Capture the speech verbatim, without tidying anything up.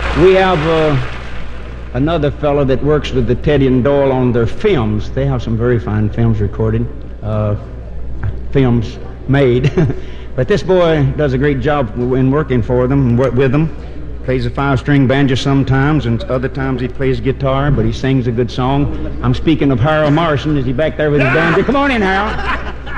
We have uh, another fellow that works with the Teddy and Doyle on their films. They have some very fine films recorded, uh, films made. But this boy does a great job in working for them and work with them. Plays a five-string banjo sometimes, and other times he plays guitar, but he sings a good song. I'm speaking of Harold Morrison. Is he back there with his banjo? Come on in, Harold.